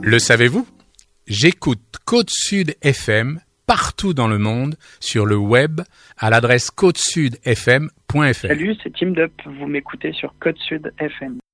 Le savez-vous ? J'écoute Côte Sud FM partout dans le monde sur le web à l'adresse côtesudfm.fr. Salut, c'est Team Dup. Vous m'écoutez sur Côte Sud FM.